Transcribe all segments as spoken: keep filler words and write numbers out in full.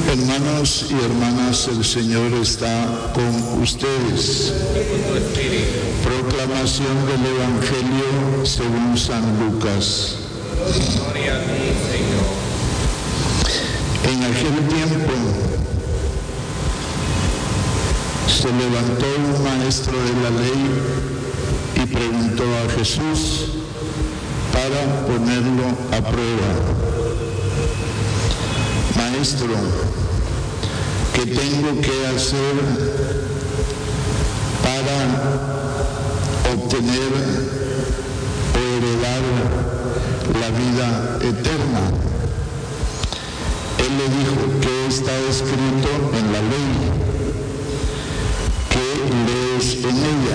Hermanos y hermanas, el Señor está con ustedes. Proclamación del Evangelio según San Lucas. Gloria a ti, Señor. En aquel tiempo se levantó un maestro de la ley y preguntó a Jesús para ponerlo a prueba: Maestro, ¿qué tengo que hacer para obtener o heredar la vida eterna? Él le dijo: ¿qué está escrito en la ley? ¿Qué lees en ella?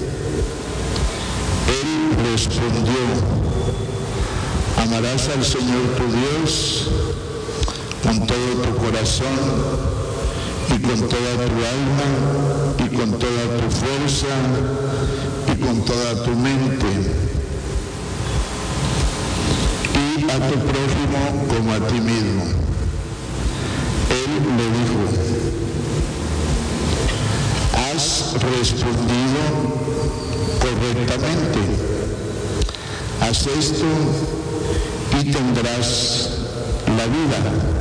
Él respondió: amarás al Señor tu Dios con todo tu corazón y con toda tu alma y con toda tu fuerza y con toda tu mente, y a tu prójimo como a ti mismo. Él le dijo: has respondido correctamente. Haz esto y tendrás la vida.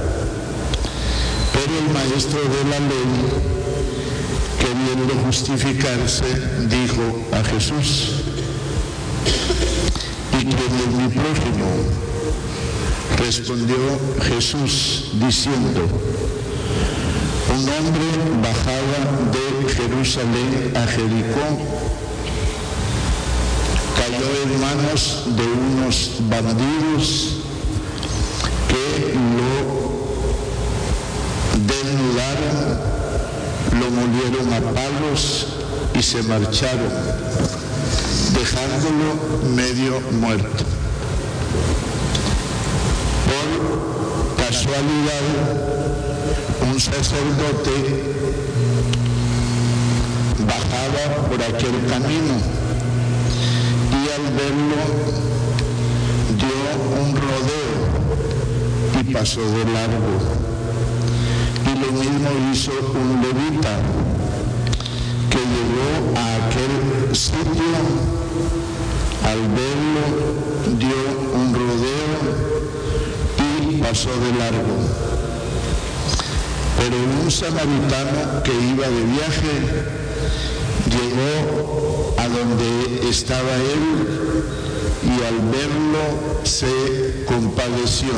Pero el maestro de la ley, queriendo justificarse, dijo a Jesús: ¿y quién es mi prójimo? Respondió Jesús diciendo: un hombre bajaba de Jerusalén a Jericó, cayó en manos de unos bandidos que lo desnudaron, lo molieron a palos y se marcharon, dejándolo medio muerto. Por casualidad, un sacerdote bajaba por aquel camino y al verlo dio un rodeo y pasó de largo. Y lo mismo hizo un levita que llegó a aquel sitio, al verlo dio un rodeo y pasó de largo. Pero un samaritano que iba de viaje llegó a donde estaba él y al verlo se compadeció.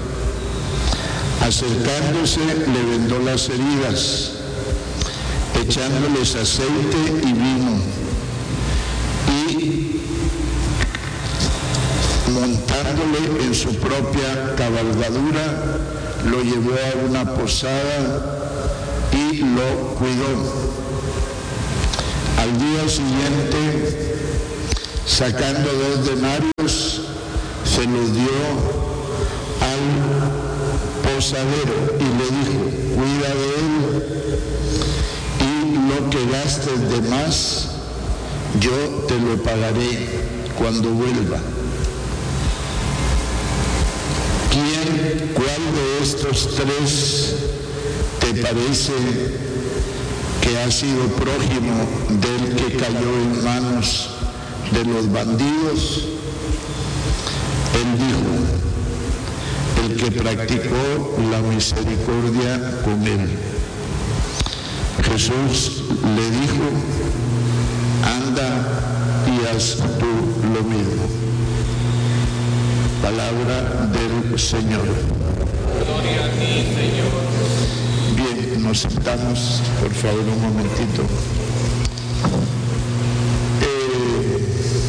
Acercándose, le vendó las heridas, echándoles aceite y vino, y montándole en su propia cabalgadura, lo llevó a una posada y lo cuidó. Al día siguiente, sacando dos denarios, se los dio al posadero y le dijo: cuida de él, y lo que gastes de más, yo te lo pagaré cuando vuelva. ¿Quién, cuál de estos tres te parece que ha sido prójimo del que cayó en manos de los bandidos? Él dijo: el que practicó la misericordia con él. Jesús le dijo: anda y haz tú lo mismo. Palabra del Señor. Gloria a ti, Señor. Bien, nos sentamos, por favor, un momentito. Eh,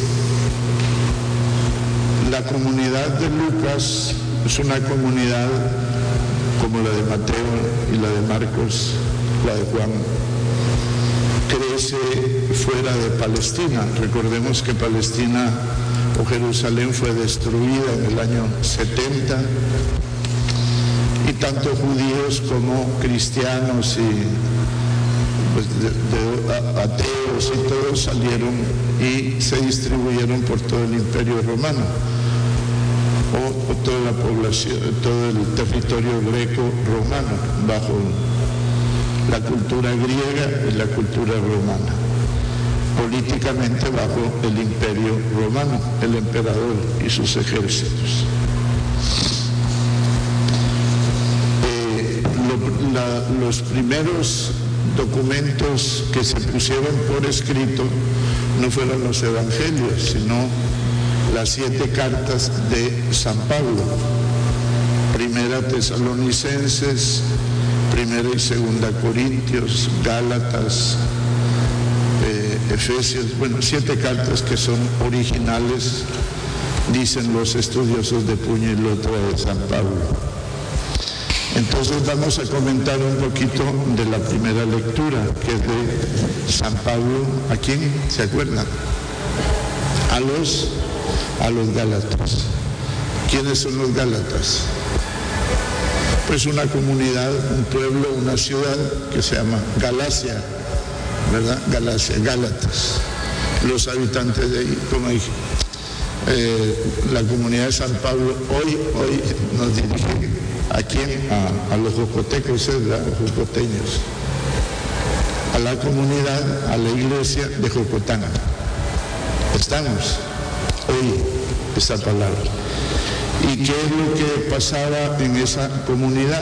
la comunidad de Lucas es una comunidad como la de Mateo y la de Marcos, la de Juan. Crece fuera de Palestina. Recordemos que Palestina o Jerusalén fue destruida en el año setenta y tanto judíos como cristianos y pues, de, de, ateos y todos salieron y se distribuyeron por todo el Imperio Romano. O, o toda la población, todo el territorio greco-romano, bajo la cultura griega y la cultura romana. Políticamente bajo el imperio romano, el emperador y sus ejércitos. Eh, lo, la, los primeros documentos que se pusieron por escrito no fueron los evangelios, sino las siete cartas de San Pablo, primera Tesalonicenses, primera y segunda Corintios, Gálatas, eh, Efesios, bueno, siete cartas que son originales, dicen los estudiosos de puño y letra de San Pablo. Entonces vamos a comentar un poquito de la primera lectura, que es de San Pablo. ¿A quién se acuerdan? A los, a los Gálatas. ¿Quiénes son los Gálatas? Pues una comunidad, un pueblo, una ciudad que se llama Galacia, ¿verdad? Galacia, Gálatas. Los habitantes de ahí, como dije, eh, la comunidad de San Pablo hoy, hoy nos dirige. ¿A quién? A, a los jocotecos, ¿verdad? Jocoteños. A la comunidad, a la iglesia de Jocotán. Estamos hoy esta palabra. ¿Y qué es lo que pasaba en esa comunidad?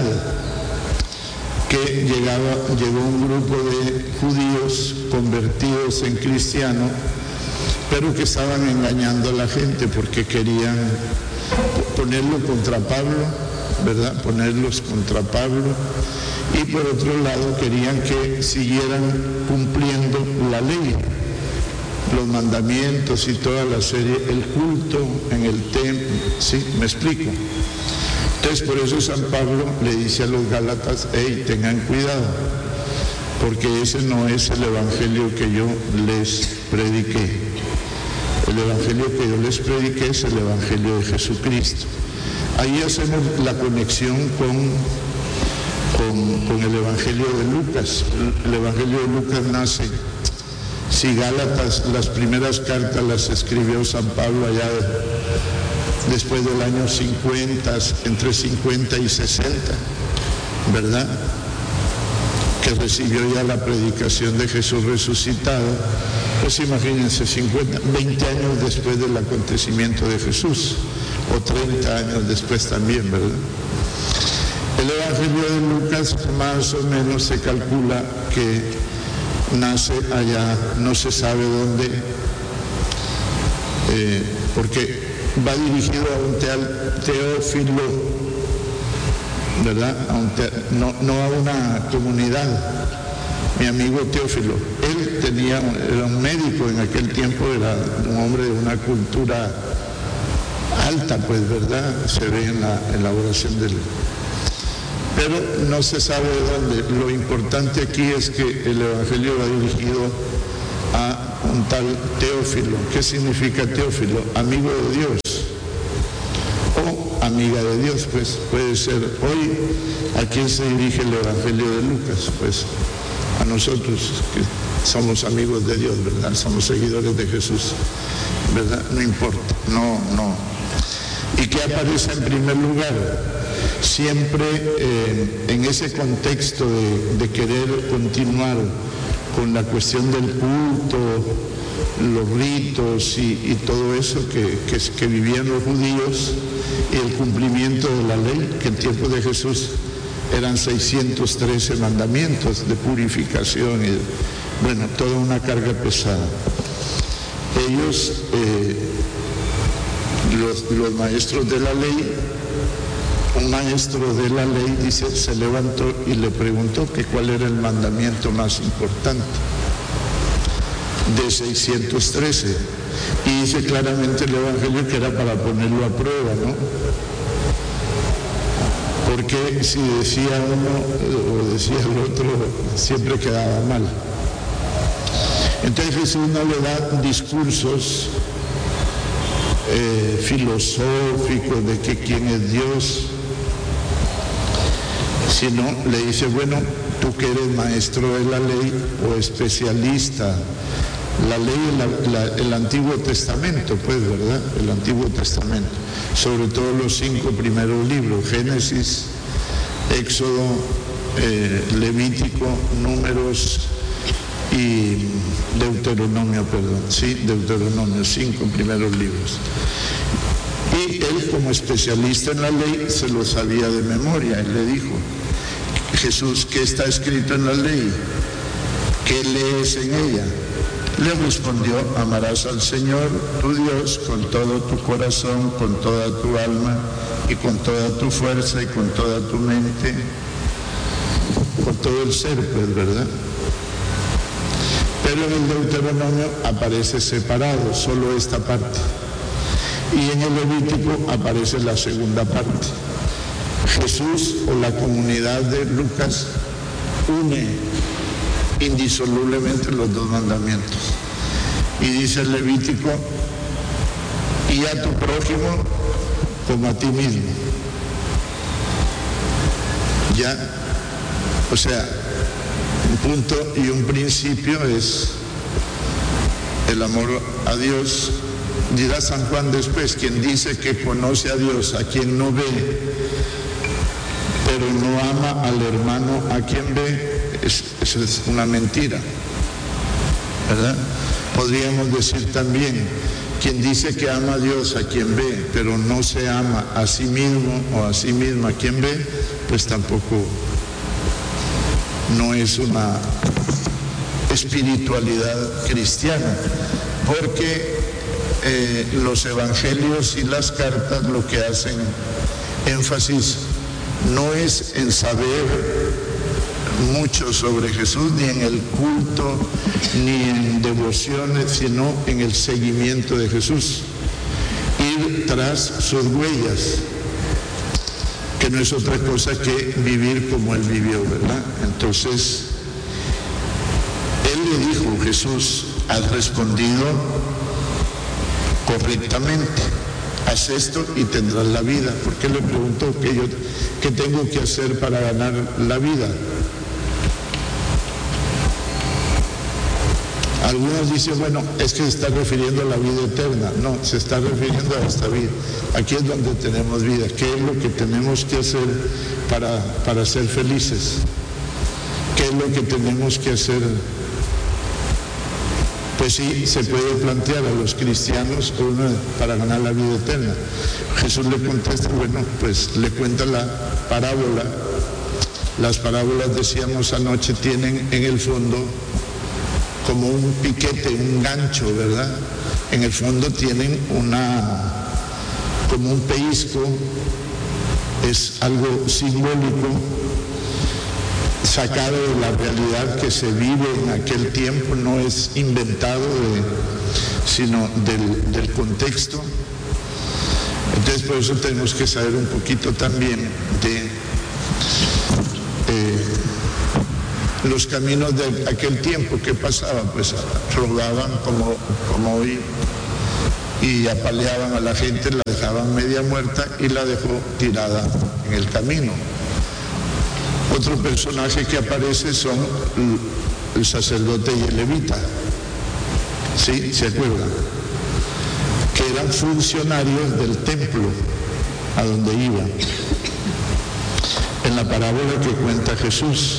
Que llegaba, llegó un grupo de judíos convertidos en cristianos, pero que estaban engañando a la gente porque querían ponerlo contra Pablo, ¿verdad? Ponerlos contra Pablo, y por otro lado querían que siguieran cumpliendo la ley, los mandamientos y toda la serie, el culto en el templo, ¿sí? ¿Me explico? Entonces por eso San Pablo le dice a los Gálatas, hey, tengan cuidado, porque ese no es el evangelio que yo les prediqué. El evangelio que yo les prediqué es el evangelio de Jesucristo. Ahí hacemos la conexión con, con, con el Evangelio de Lucas. El Evangelio de Lucas nace, si Gálatas, las primeras cartas las escribió San Pablo allá de, después del año cincuenta, entre cincuenta y sesenta, ¿verdad? Que recibió ya la predicación de Jesús resucitado. Pues imagínense, cincuenta, veinte años después del acontecimiento de Jesús. O treinta años después también, ¿verdad? El Evangelio de Lucas más o menos se calcula que nace allá, no se sabe dónde, eh, porque va dirigido a un teal, teófilo, ¿verdad? A un te, no, no a una comunidad. Mi amigo Teófilo, él tenía, era un médico en aquel tiempo, era un hombre de una cultura alta, pues, ¿verdad? Se ve en la elaboración del... Pero no se sabe de dónde. Lo importante aquí es que el Evangelio va dirigido a un tal Teófilo. ¿Qué significa Teófilo? Amigo de Dios. O amiga de Dios, pues, puede ser. Hoy, ¿a quién se dirige el Evangelio de Lucas? Pues, a nosotros, que somos amigos de Dios, ¿verdad? Somos seguidores de Jesús, ¿verdad? No importa. No, no. ¿Y qué aparece en primer lugar? Siempre eh, en ese contexto de, de querer continuar con la cuestión del culto, los ritos y, y todo eso que, que, que vivían los judíos, y el cumplimiento de la ley, que en tiempo de Jesús eran seiscientos trece mandamientos de purificación y, bueno, toda una carga pesada. Ellos... Eh, Los, los maestros de la ley, un maestro de la ley, dice, se levantó y le preguntó que cuál era el mandamiento más importante de seiscientos trece, y dice claramente el Evangelio que era para ponerlo a prueba, ¿no? Porque si decía uno o decía el otro, siempre quedaba mal. Entonces Jesús no le da discursos Eh, filosófico de que quién es Dios, sino le dice, bueno, tú que eres maestro de la ley o especialista La ley, la, la, el Antiguo Testamento, pues, ¿verdad? El Antiguo Testamento. Sobre todo los cinco primeros libros, Génesis, Éxodo, eh, Levítico, Números y Deuteronomio, perdón. Sí, Deuteronomio, cinco primeros libros. Y él, como especialista en la ley, se lo sabía de memoria. Él le dijo, Jesús, ¿qué está escrito en la ley? ¿Qué lees en ella? Le respondió, amarás al Señor, tu Dios, con todo tu corazón, con toda tu alma y con toda tu fuerza y con toda tu mente, con todo el ser, pues, ¿verdad? Pero en el Deuteronomio aparece separado, solo esta parte. Y en el Levítico aparece la segunda parte. Jesús o la comunidad de Lucas une indisolublemente los dos mandamientos. Y dice el Levítico, y a tu prójimo como a ti mismo. Ya, o sea, un punto y un principio es el amor a Dios. Dirá San Juan después, quien dice que conoce a Dios, a quien no ve, pero no ama al hermano a quien ve, es, eso es una mentira, ¿verdad? Podríamos decir también, quien dice que ama a Dios a quien ve, pero no se ama a sí mismo o a sí misma a quien ve, pues tampoco no es una espiritualidad cristiana, porque eh, los evangelios y las cartas lo que hacen énfasis no es en saber mucho sobre Jesús, ni en el culto, ni en devociones, sino en el seguimiento de Jesús, ir tras sus huellas, que no es otra cosa que vivir como Él vivió, ¿verdad? Entonces, Él le dijo, Jesús, has respondido correctamente, haz esto y tendrás la vida. ¿Por qué le preguntó que yo, qué tengo que hacer para ganar la vida? Algunos dicen, bueno, es que se está refiriendo a la vida eterna. No, se está refiriendo a esta vida. Aquí es donde tenemos vida. ¿Qué es lo que tenemos que hacer para, para ser felices? ¿Qué es lo que tenemos que hacer? Pues sí, se puede plantear a los cristianos para ganar la vida eterna. Jesús le contesta, bueno, pues le cuenta la parábola. Las parábolas, decíamos anoche, tienen en el fondo como un piquete, un gancho, ¿verdad? En el fondo tienen una, como un pellizco, es algo simbólico, sacado de la realidad que se vive en aquel tiempo, no es inventado, de, sino del, del contexto. Entonces, por eso tenemos que saber un poquito también de eh, los caminos de aquel tiempo. ¿Qué pasaba? Pues robaban como, como hoy y apaleaban a la gente, la dejaban media muerta y la dejó tirada en el camino. Otro personaje que aparece son el sacerdote y el levita, ¿sí? ¿Se acuerdan? Que eran funcionarios del templo a donde iban. En la parábola que cuenta Jesús,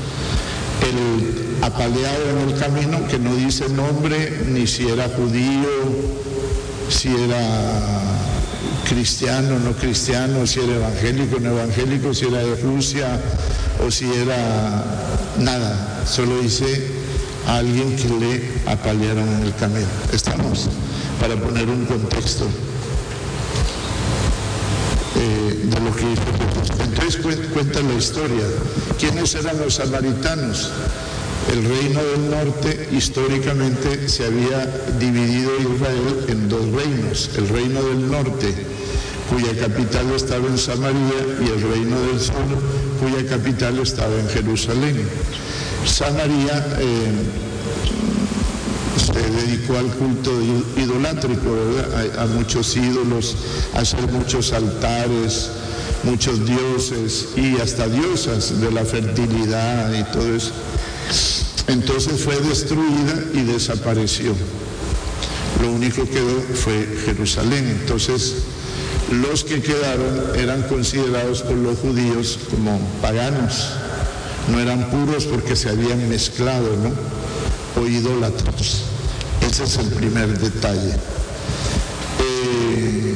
el apaleado en el camino, que no dice nombre, ni si era judío, si era cristiano, no cristiano, si era evangélico, no evangélico, si era de Rusia o si era nada, solo dice a alguien que le apalearon en el camino. Estamos para poner un contexto eh, de lo que hizo Jesús. Entonces cuenta la historia. ¿Quiénes eran los samaritanos? El reino del norte históricamente se había dividido Israel en dos reinos. El reino del norte, cuya capital estaba en Samaria, y el reino del sur, cuya capital estaba en Jerusalén. Samaria eh, se dedicó al culto idolátrico, ¿verdad? A, a muchos ídolos, a hacer muchos altares, muchos dioses y hasta diosas de la fertilidad y todo eso. Entonces fue destruida y desapareció. Lo único que quedó fue Jerusalén. Entonces los que quedaron eran considerados por los judíos como paganos. No eran puros porque se habían mezclado, ¿no? O idólatras. Ese es el primer detalle. Eh,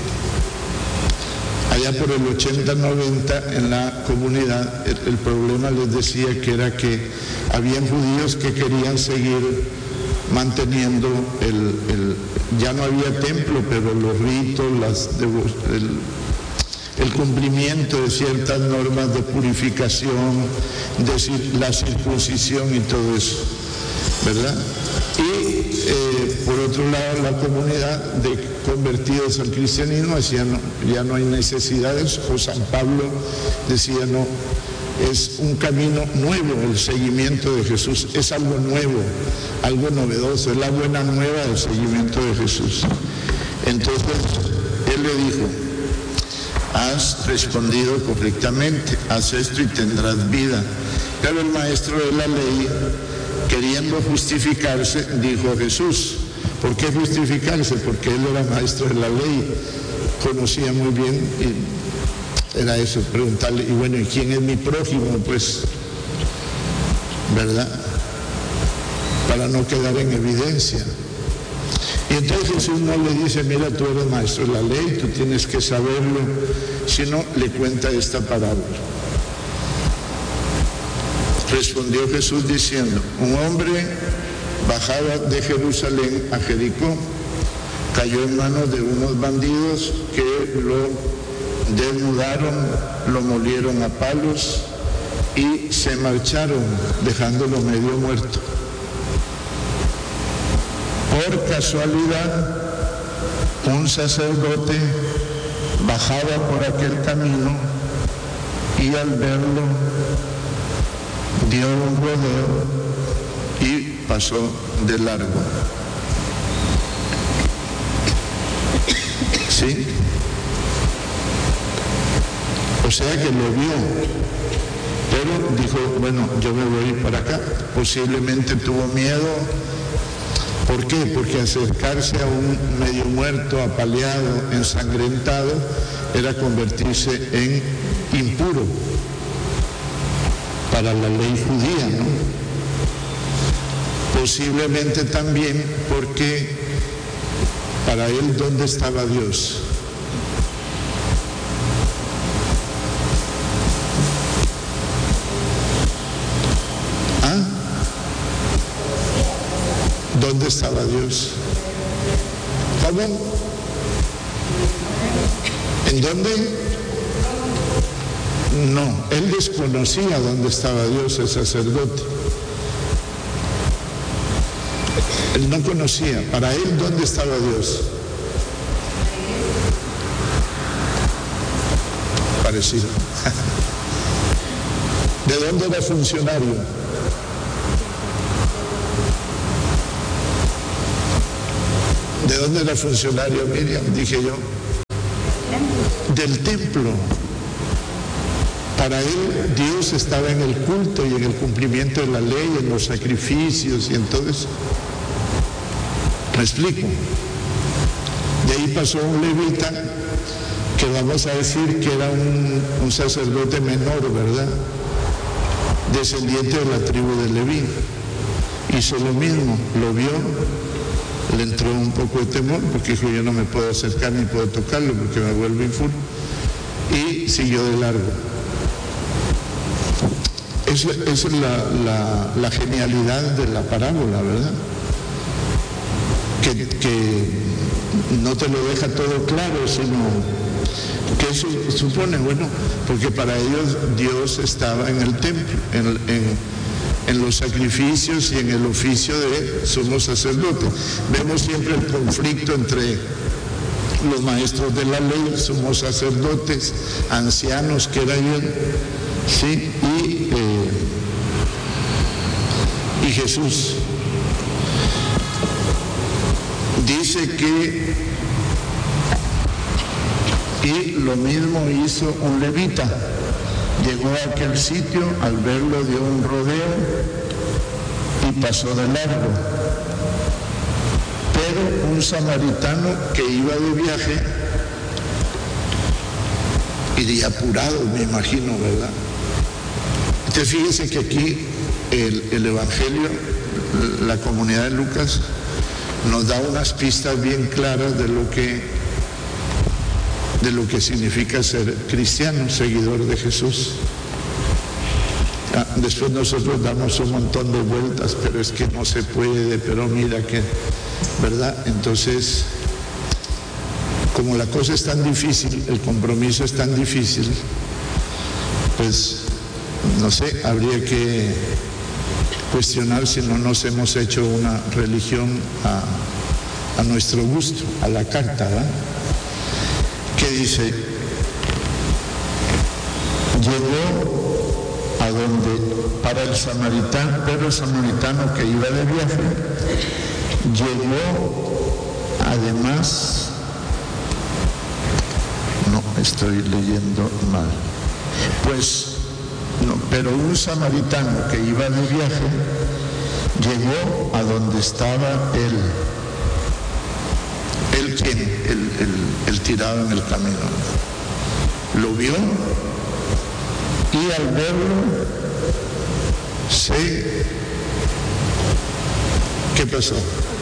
allá por el ochenta noventa en la comunidad el, el problema les decía que era que habían judíos que querían seguir manteniendo el, el ya no había templo, pero los ritos, las, el, el cumplimiento de ciertas normas de purificación, de la circuncisión y todo eso, ¿verdad? Y eh, por otro lado la comunidad de convertidos al cristianismo decía no, ya no hay necesidades, o San Pablo decía no, es un camino nuevo el seguimiento de Jesús, es algo nuevo, algo novedoso, es la buena nueva del seguimiento de Jesús. Entonces él le dijo, has respondido correctamente, haz esto y tendrás vida. Pero el maestro de la ley, queriendo justificarse, dijo a Jesús. ¿Por qué justificarse? Porque él era maestro de la ley, conocía muy bien, y era eso, preguntarle, y bueno, ¿y quién es mi prójimo? Pues, ¿verdad? Para no quedar en evidencia. Y entonces Jesús no le dice, mira, tú eres maestro de la ley, tú tienes que saberlo, sino le cuenta esta parábola. Respondió Jesús diciendo, un hombre bajaba de Jerusalén a Jericó, cayó en manos de unos bandidos que lo desnudaron, lo molieron a palos y se marcharon, dejándolo medio muerto. Por casualidad, un sacerdote bajaba por aquel camino y al verlo dio un rodeo y pasó de largo. ¿Sí? O sea que lo vio, pero dijo, bueno, yo me voy para acá. Posiblemente tuvo miedo. ¿Por qué? Porque acercarse a un medio muerto, apaleado, ensangrentado, era convertirse en impuro para la ley judía, ¿no? Posiblemente también porque para él, ¿dónde estaba Dios? ¿Ah? ¿Dónde estaba Dios? ¿Cómo? ¿En dónde? No, él desconocía dónde estaba Dios, el sacerdote. Él no conocía. Para él, ¿dónde estaba Dios? Parecido. ¿De dónde era funcionario? ¿De dónde era funcionario, Miriam? Dije yo. Del templo. Para él, Dios estaba en el culto y en el cumplimiento de la ley, en los sacrificios y en todo eso. ¿Me explico? De ahí pasó un levita, que vamos a decir que era un, un sacerdote menor, ¿verdad? Descendiente de la tribu de Leví. Hizo lo mismo, lo vio, le entró un poco de temor, porque dijo, yo no me puedo acercar ni puedo tocarlo, porque me vuelvo impuro. Y siguió de largo. Esa es la, la, la genialidad de la parábola, ¿verdad? Que, que no te lo deja todo claro, sino que eso supone, bueno, porque para ellos Dios estaba en el templo, en, en, en los sacrificios y en el oficio de sumo sacerdote. Vemos siempre el conflicto entre los maestros de la ley, sumos sacerdotes, ancianos que eran ellos, sí, y, eh, y Jesús. Dice que, y lo mismo hizo un levita. Llegó a aquel sitio, al verlo dio un rodeo y pasó de largo. Pero un samaritano que iba de viaje, iría apurado, me imagino, ¿verdad? Entonces fíjese que aquí el, el Evangelio, la comunidad de Lucas, nos da unas pistas bien claras de lo que, de lo que significa ser cristiano, seguidor de Jesús. Después nosotros damos un montón de vueltas, pero es que no se puede, pero mira que, ¿verdad? Entonces, como la cosa es tan difícil, el compromiso es tan difícil, pues, no sé, habría que cuestionar si no nos hemos hecho una religión a, a nuestro gusto, a la carta, ¿verdad? Que dice, llegó a donde, para el samaritano, pero el samaritano que iba de viaje, llegó además, no, estoy leyendo mal, pues, no, pero un samaritano que iba de viaje, llegó a donde estaba él. ¿Él quién? El, el, el tirado en el camino. Lo vio y al verlo se... ¿Qué pasó?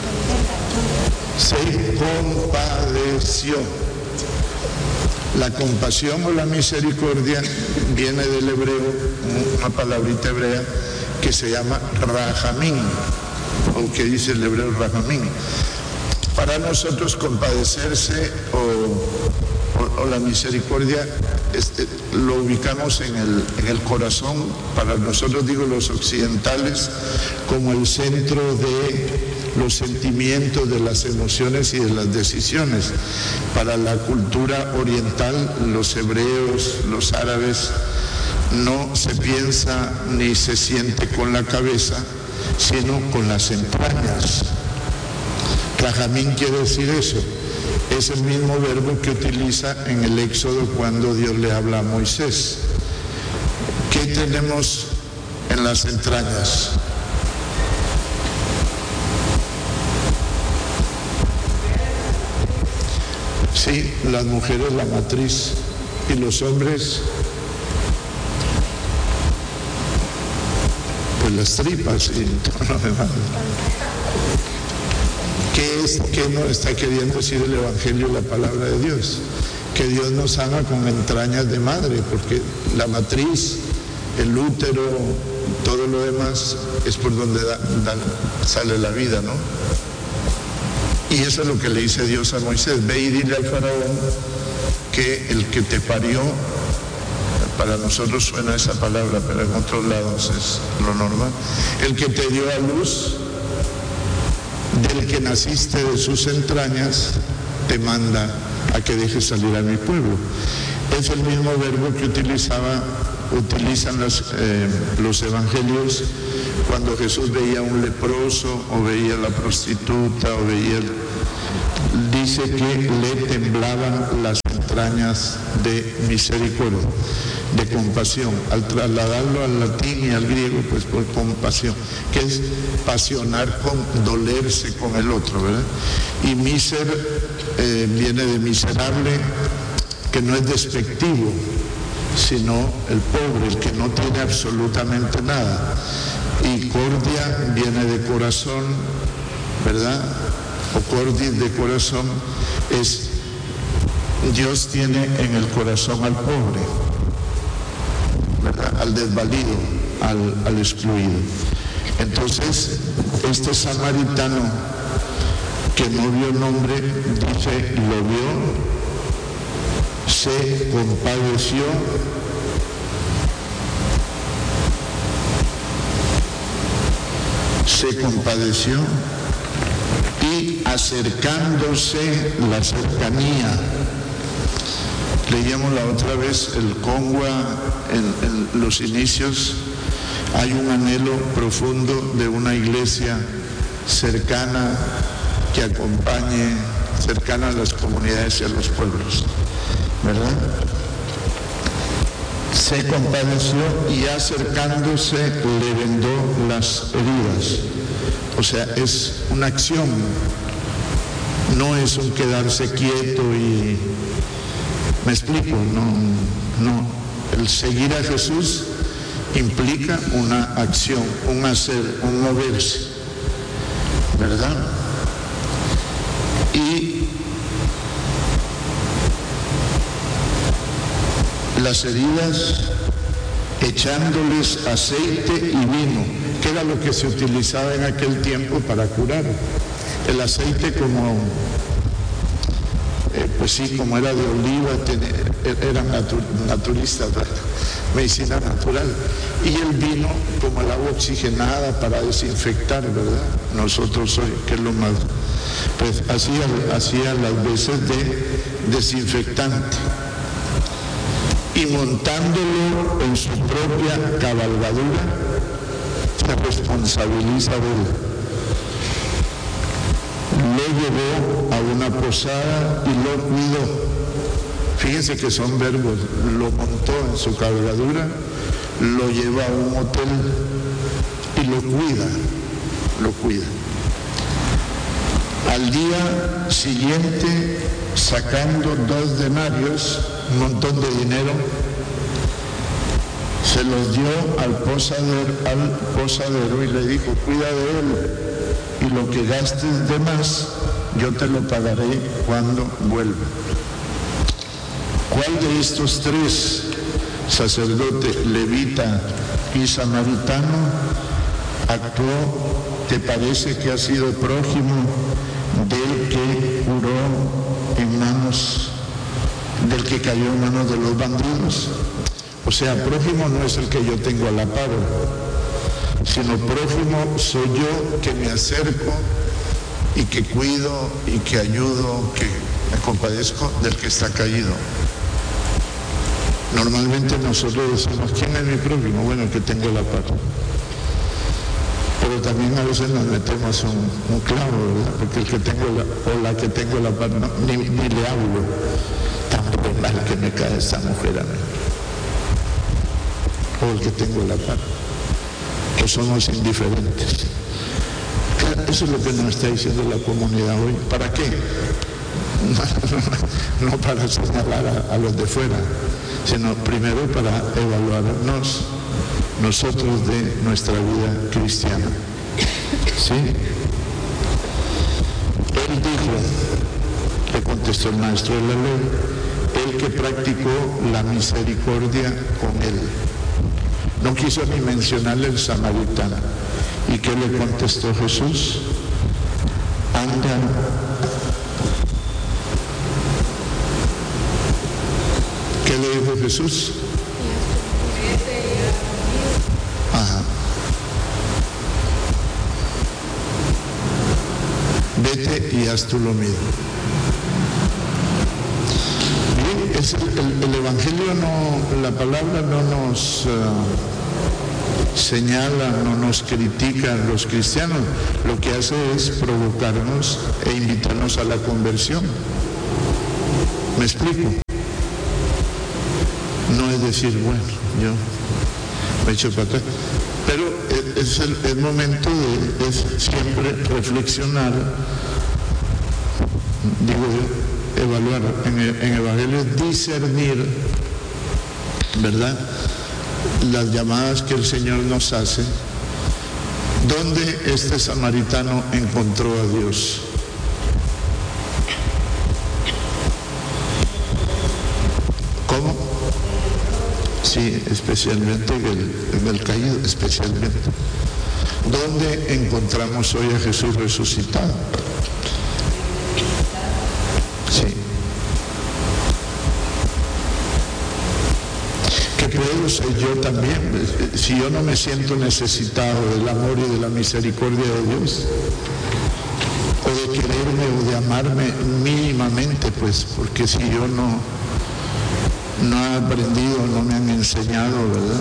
Se compadeció. La compasión o la misericordia viene del hebreo, una palabrita hebrea que se llama rajamín, o que dice el hebreo rajamín. Para nosotros compadecerse o, o, o la misericordia este, lo ubicamos en el, en el corazón, para nosotros, digo, los occidentales, como el centro de los sentimientos, de las emociones y de las decisiones. Para la cultura oriental, los hebreos, los árabes, no se piensa ni se siente con la cabeza, sino con las entrañas. Rajamín quiere decir eso. Es el mismo verbo que utiliza en el Éxodo cuando Dios le habla a Moisés. ¿Qué tenemos en las entrañas? Sí, las mujeres la matriz y los hombres pues las tripas y todo lo demás. ¿Qué es, qué nos está queriendo decir el Evangelio, la palabra de Dios? Que Dios nos ama con entrañas de madre, porque la matriz, el útero, todo lo demás es por donde da, da, sale la vida, ¿no? Y eso es lo que le dice Dios a Moisés: ve y dile al faraón que el que te parió, para nosotros suena esa palabra, pero en otros lados es lo normal, el que te dio a luz, del que naciste de sus entrañas, te manda a que dejes salir a mi pueblo. Es el mismo verbo que utilizaba, utilizan los, eh, los evangelios cuando Jesús veía a un leproso o veía a la prostituta o veía, dice que le temblaban las entrañas de misericordia, de compasión. Al trasladarlo al latín y al griego, pues por compasión, que es pasionar con, dolerse con el otro, ¿verdad? Y miser eh, viene de miserable, que no es despectivo, sino el pobre, el que no tiene absolutamente nada. Y cordia viene de corazón, ¿verdad? O cordis de corazón, es Dios tiene en el corazón al pobre, ¿verdad? Al desvalido, al, al excluido. Entonces, este samaritano que no vio nombre, dice, lo vio, se compadeció, se compadeció y acercándose la cercanía. Leíamos la otra vez el Congua en, en los inicios. Hay un anhelo profundo de una iglesia cercana que acompañe, cercana a las comunidades y a los pueblos, ¿verdad? se compadeció y acercándose le vendó las heridas. O sea, es una acción, no es un quedarse quieto y... ¿Me explico? No, no. El seguir a Jesús implica una acción, un hacer, un moverse, ¿verdad? Y las heridas echándoles aceite y vino, que era lo que se utilizaba en aquel tiempo para curar. El aceite como, eh, pues sí, como era de oliva, era natu naturista, ¿verdad? Medicina natural. Y el vino como el agua oxigenada para desinfectar, ¿verdad? Nosotros hoy, que es lo más, pues hacía, hacía las veces de desinfectante. Y montándolo en su propia cabalgadura, se responsabiliza de él. Lo llevó a una posada y lo cuidó. Fíjense que son verbos. Lo montó en su cabalgadura, lo lleva a un hotel y lo cuida, lo cuida. Al día siguiente, sacando dos denarios, un montón de dinero, se los dio al posadero, al posadero y le dijo: cuida de él, y lo que gastes de más, yo te lo pagaré cuando vuelva. ¿Cuál de estos tres, sacerdote, levita y samaritano, actuó, te parece que ha sido prójimo del que curó en manos, del que cayó en manos de los bandidos? O sea, prójimo no es el que yo tengo a la par, sino prójimo soy yo que me acerco y que cuido y que ayudo, que me compadezco del que está caído. Normalmente nosotros decimos: ¿quién es mi prójimo? Bueno, el que tengo a la par. Pero también a veces nos metemos un, un clavo, ¿verdad? Porque el que tengo la, o la que tengo a la par, no, ni, ni le hablo. Tan mal que me cae esa mujer a mí. O el que tengo a la par. Que somos indiferentes. Eso es lo que nos está diciendo la comunidad hoy. ¿Para qué? No, no para señalar a, a los de fuera, sino primero para evaluarnos nosotros de nuestra vida cristiana. ¿Sí? Él dijo, le contestó el maestro de la ley, el que practicó la misericordia con él. No quiso ni mencionarle el samaritano. ¿Y qué le contestó Jesús? Anda. ¿Qué le dijo Jesús? Ajá. Vete y haz tú lo mismo. Bien, es el, el, el Evangelio no, la palabra no nos uh, señala, no nos critica a los cristianos. Lo que hace es provocarnos e invitarnos a la conversión. ¿Me explico? No es decir, bueno, yo me echo para atrás, pero es el, el momento de es siempre reflexionar, digo yo, evaluar, en el, en el Evangelio discernir, ¿verdad?, las llamadas que el Señor nos hace, donde este samaritano encontró a Dios. ¿Cómo? Sí, especialmente en el, en el caído, especialmente. ¿Dónde encontramos hoy a Jesús resucitado? Sí. ¿Qué puedo ser yo también? Si yo no me siento necesitado del amor y de la misericordia de Dios, o de quererme o de amarme mínimamente, pues, porque si yo no no he aprendido, no me han enseñado, ¿verdad?,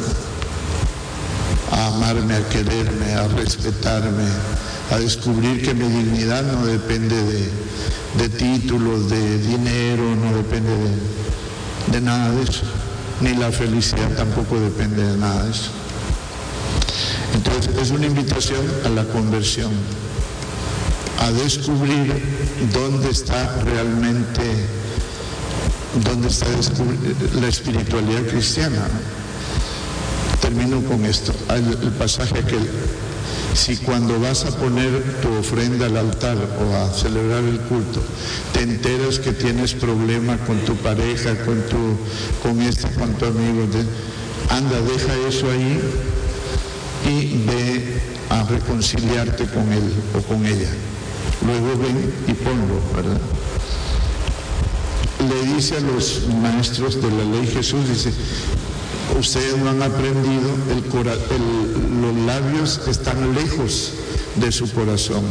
a amarme, a quererme, a respetarme, a descubrir que mi dignidad no depende de, de títulos, de dinero, no depende de, de nada de eso, ni la felicidad tampoco depende de nada de eso. Entonces es una invitación a la conversión, a descubrir dónde está realmente, dónde está la espiritualidad cristiana. Termino con esto, el, el pasaje aquel: si cuando vas a poner tu ofrenda al altar o a celebrar el culto, te enteras que tienes problema con tu pareja, con tu, con este, con tu amigo, de, anda, deja eso ahí y ve a reconciliarte con él o con ella. Luego ven y ponlo, ¿verdad? Le dice a los maestros de la ley Jesús, dice: ustedes no han aprendido, el cora el, los labios están lejos de su corazón.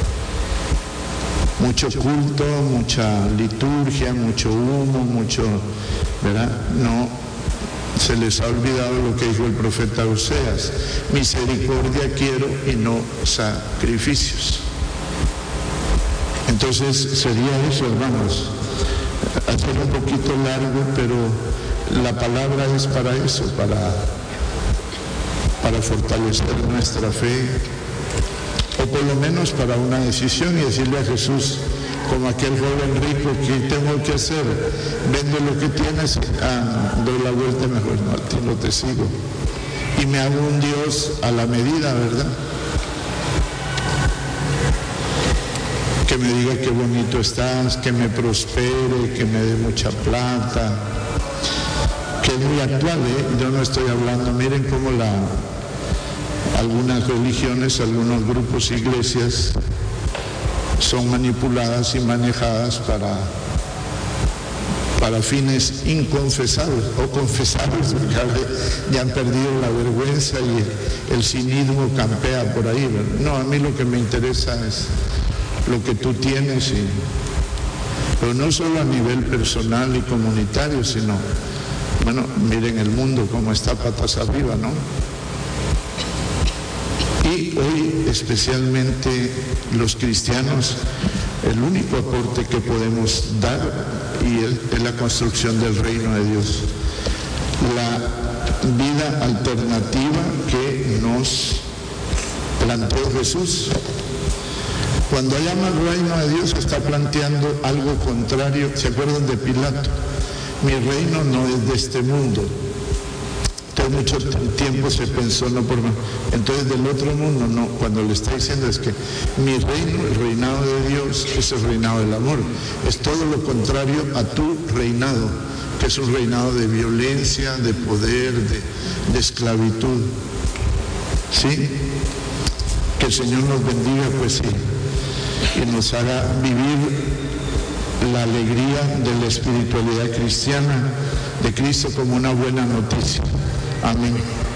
Mucho culto, mucha liturgia, mucho humo, mucho, ¿verdad? No, se les ha olvidado lo que dijo el profeta Oseas: misericordia quiero y no sacrificios. Entonces sería eso, hermanos, hacer un poquito largo, pero la palabra es para eso, para, para fortalecer nuestra fe, o por lo menos para una decisión, y decirle a Jesús, como aquel joven rico: ¿qué tengo que hacer? Vende lo que tienes, ah, doy la vuelta, mejor no, al ti no te sigo. Y me hago un Dios a la medida, ¿verdad? Que me diga qué bonito estás, que me prospere, que me dé mucha plata. Que es muy actual, ¿eh? Yo no estoy hablando, miren cómo la, algunas religiones, algunos grupos, iglesias, son manipuladas y manejadas para, para fines inconfesados o confesados, porque ya han perdido la vergüenza y el, el cinismo campea por ahí, ¿verdad? No, a mí lo que me interesa es lo que tú tienes, y, pero no solo a nivel personal y comunitario, sino, bueno, miren el mundo cómo está patas arriba, ¿no? Y hoy, especialmente los cristianos, el único aporte que podemos dar y es, es la construcción del reino de Dios, la vida alternativa que nos planteó Jesús. Cuando llama al reino de Dios, está planteando algo contrario. ¿Se acuerdan de Pilato? Mi reino no es de este mundo. Entonces mucho tiempo se pensó, no por... Entonces del otro mundo, no. Cuando le está diciendo es que mi reino, el reinado de Dios, es el reinado del amor. Es todo lo contrario a tu reinado, que es un reinado de violencia, de poder, de, de esclavitud. ¿Sí? Que el Señor nos bendiga, pues sí, y nos haga vivir la alegría de la espiritualidad cristiana de Cristo como una buena noticia. Amén.